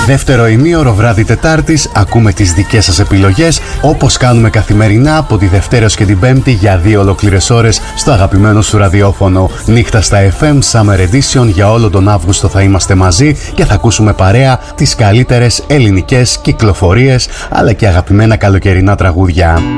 Δεύτερο ημίωρο βράδυ Τετάρτης, ακούμε τις δικές σας επιλογές, όπως κάνουμε καθημερινά από τη Δευτέρα ως και την Πέμπτη για 2 ολόκληρες ώρες στο αγαπημένο σου ραδιόφωνο. Νύχτα στα FM Summer Edition, για όλο τον Αύγουστο θα είμαστε μαζί και θα ακούσουμε παρέα τις καλύτερες ελληνικές κυκλοφορίες αλλά και αγαπημένα καλοκαιρινά τραγούδια.